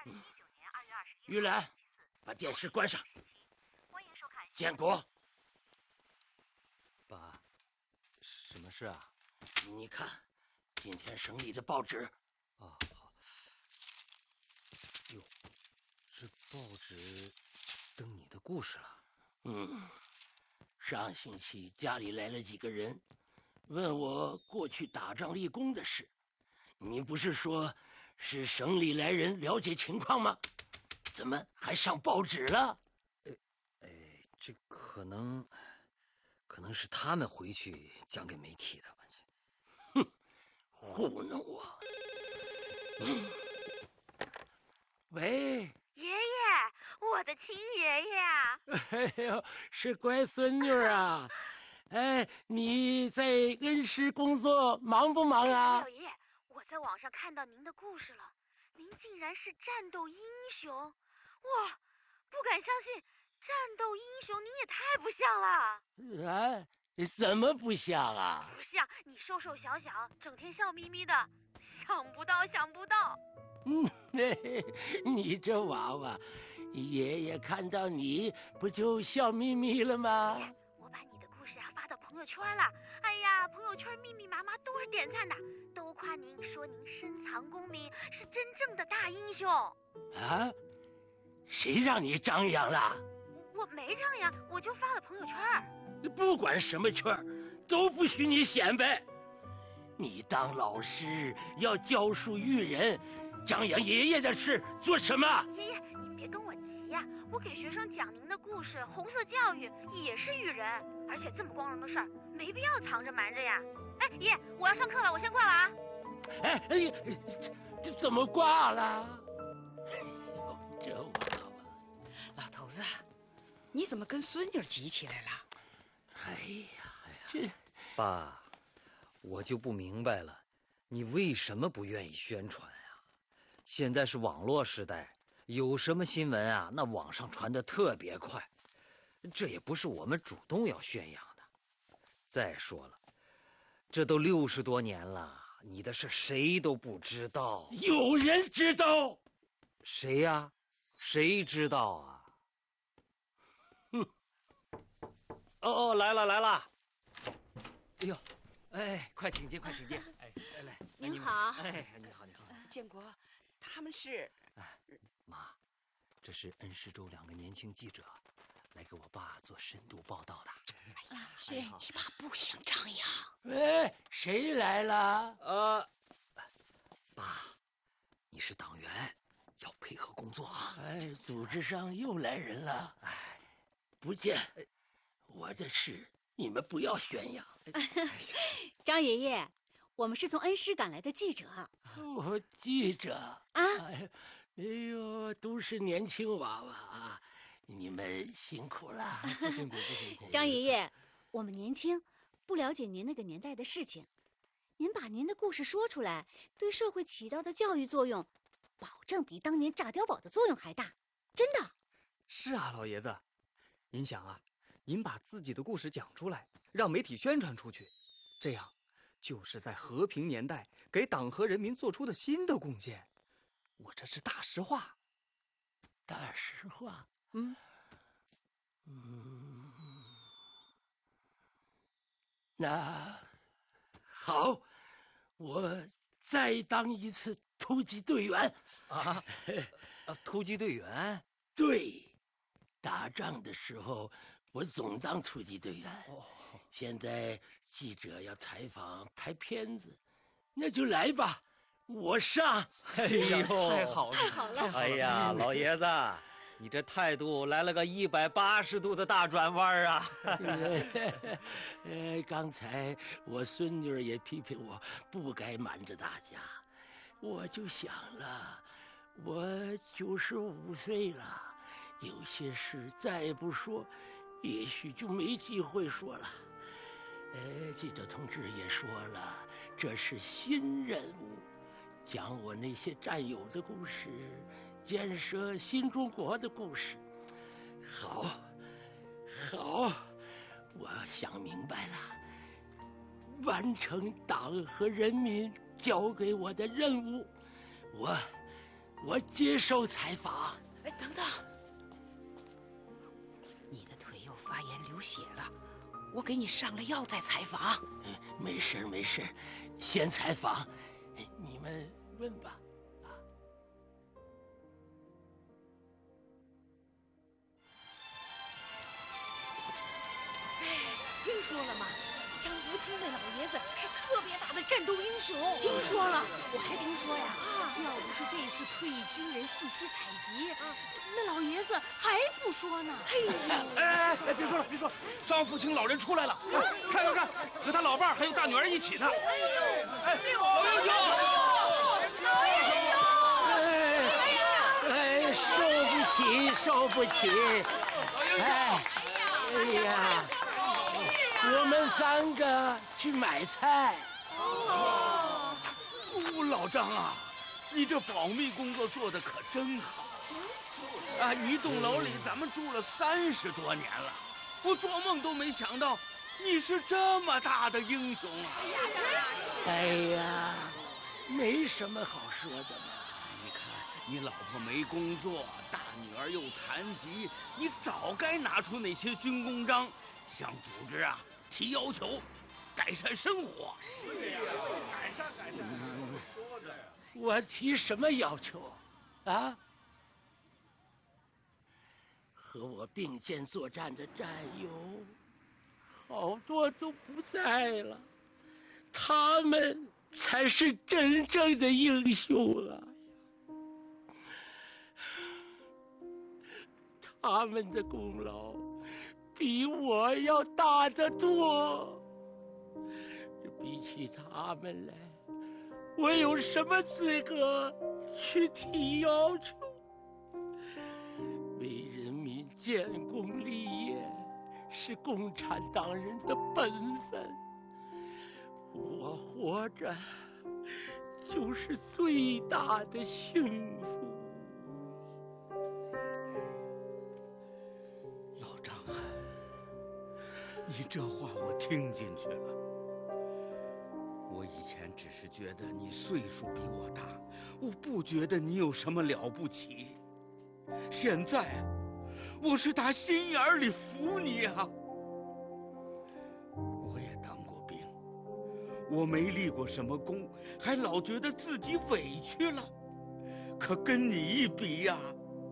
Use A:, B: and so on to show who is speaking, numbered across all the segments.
A: 玉兰，把电视关上。建国，
B: 爸，什么事啊？
A: 你看，今天省里的报纸。
B: 哦，好。哟，这报纸登你的故事了。
A: 上星期家里来了几个人，问我过去打仗立功的事。你不是说是省里来人了解情况吗？怎么还上报纸了？
B: 这可能是他们回去讲给媒体的。
A: 哼，糊弄我！喂，
C: 爷爷，我的亲爷爷啊！
A: 哎呦，是乖孙女啊！哎，你在恩施工作忙不忙啊？
C: 老爷，我在网上看到您的故事了，您竟然是战斗英雄！哇，不敢相信！战斗英雄，您也太不像了！
A: 啊，怎么不像啊？
C: 不像，你瘦瘦小小，整天笑眯眯的，想不到。
A: 你这娃娃，爷爷看到你不就笑眯眯了吗？
C: 我把你的故事发到朋友圈了，哎呀，朋友圈密密麻麻都是点赞的，都夸您，说您深藏功名，是真正的大英雄。
A: 啊？谁让你张扬了？
C: 我没张扬，我就发了朋友圈。
A: 不管什么圈都不许你显摆。你当老师要教书育人，张扬爷爷的事做什么？
C: 爷爷，你别跟我急呀，我给学生讲您的故事，红色教育也是育人，而且这么光荣的事儿，没必要藏着瞒着呀。哎，爷，我要上课了，我先挂了啊。
A: 这怎么挂了？哎呦，这娃娃！
D: 老头子，你怎么跟孙女急起来了？
A: 哎呀，这
B: 爸，我就不明白了，你为什么不愿意宣传啊？现在是网络时代，有什么新闻啊，那网上传得特别快，这也不是我们主动要宣扬的。再说了，这都60多年了，你的事谁都不知道。
A: 有人知道？
B: 谁呀？谁知道啊？哦，来了！哎呦，哎，快请进！哎，来，
E: 您好。
B: 哎，你好。
D: 建国，他们是……
B: 妈，这是恩施州2个年轻记者，来给我爸做深度报道的。
D: 哎呀，是你爸不想张扬。
A: 喂，谁来了？
B: 爸，你是党员，要配合工作啊。
A: 哎，组织上又来人了。哎，不见。我的事你们不要宣扬。
E: 张爷爷，我们是从恩施赶来的记者。
A: 记者
E: 啊？
A: 哎呦，都是年轻娃娃啊，你们辛苦了。
B: 不辛苦。
E: 张爷爷，我们年轻，不了解您那个年代的事情，您把您的故事说出来，对社会起到的教育作用，保证比当年炸碉堡的作用还大，真的。
F: 是啊，老爷子，您想啊，您把自己的故事讲出来，让媒体宣传出去，这样就是在和平年代给党和人民做出的新的贡献。我这是大实话。
A: 大实话？那好，我再当一次突击队员。
B: 突击队员？
A: 对，打仗的时候我总当突击队员。现在记者要采访拍片子，那就来吧，我上。
B: 哎呦，
F: 太好了！
B: 哎呀，老爷子，你这态度来了个180度的大转弯啊！
A: 刚才我孙女也批评我不该瞒着大家，我就想了，我95岁了，有些事再不说，也许就没机会说了。记者同志也说了，这是新任务，讲我那些战友的故事，建设新中国的故事。好，我想明白了，完成党和人民交给我的任务， 我接受采访。
D: 哎，等等，你的腿又发炎流血了，我给你上了药再采访。
A: 没事没事，先采访，你们问吧。
D: 听说了吗？张福清那老爷子是特别大的战斗英雄。
E: 听说了，我还听说呀，要不是这次退役军人信息采集，那老爷子还不说呢。
G: 哎，别说了，别说了，张福清老人出来了，看看看，和他老伴儿还有大女儿一起呢。哎，老英雄，
D: 老英雄！
A: 哎，受不起！哎呀，我们3个去买菜。
G: 老张啊，你这保密工作做得可真好啊！一栋楼里咱们住了30多年了，我做梦都没想到你是这么大的英雄啊！
D: 是呀，真是。
A: 哎呀，没什么好说的嘛。
G: 你看，你老婆没工作，大女儿又残疾，你早该拿出那些军功章，向组织啊提要求，改善生活。是呀，改善。
A: 我提什么要求啊？和我并肩作战的战友，好多都不在了，他们才是真正的英雄啊！他们的功劳比我要大得多。比起他们来，我有什么资格去提要求？为人民建功立业是共产党人的本分，我活着就是最大的幸福。
G: 老张啊，你这话我听进去了。我以前只是觉得你岁数比我大，我不觉得你有什么了不起。现在我是打心眼里服你啊！我也当过兵，我没立过什么功，还老觉得自己委屈了。可跟你一比呀，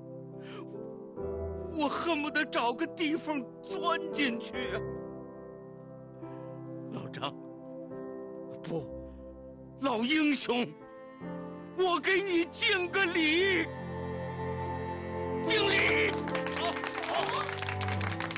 G: 我恨不得找个地方钻进去啊！老张，不，老英雄，我给你敬个礼。